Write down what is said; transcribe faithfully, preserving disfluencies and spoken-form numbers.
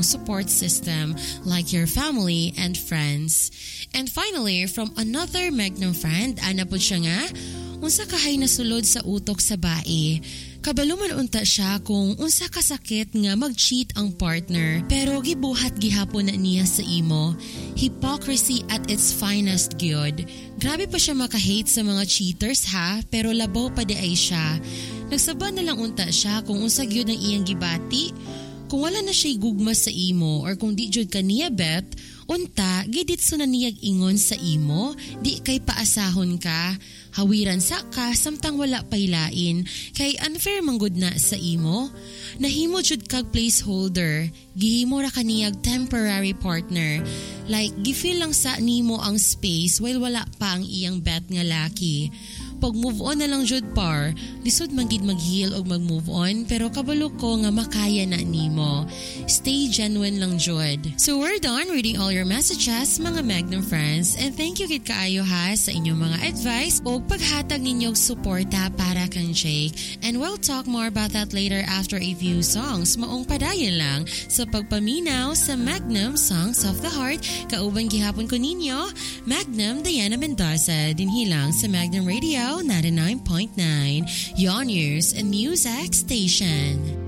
support system like your family and friends. And finally, from another Magnum friend, ana po siya nga, unsa kahay nasulod sa utok sa bae. Kabalo man unta siya kung unsa kasakit nga mag-cheat ang partner pero gibuhat gihapon na niya sa imo. Hypocrisy at its finest gyud. Grabe pa siya maka-hate sa mga cheaters ha, pero labaw pa di ay siya. Nagsaba na lang unta siya kung unsa gyud ang iyang gibati. Kung wala na siya gugma sa imo or kung di jud kaniya bet, unta giditso na niyag ingon sa imo, di kay paasahon ka. Hawiran sa ka samtang wala paylain kay unfair manggod na sa imo. Nahimo jud kag placeholder, gihimo ra kaniyag temporary partner. Like gifeel lang sa nimo ang space while wala pa ang iyang bet nga laki. Pag move on na lang jud par, lisod man gid mag-heal og mag-move on pero kabalo ko nga makaya na nimo. Stay genuine lang jud. So we're done reading all your messages mga Magnum friends and thank you gid kaayo ha sa inyong mga advice o paghatag ninyong suporta para kan Jake. And we'll talk more about that later after a few songs. Maong padayon lang sa pagpaminaw sa Magnum Songs of the Heart. Kauban gihapon ko ninyo, Magnum Diana Mendoza, dinhilang sa Magnum Radio ninety-nine point nine, your news and music station.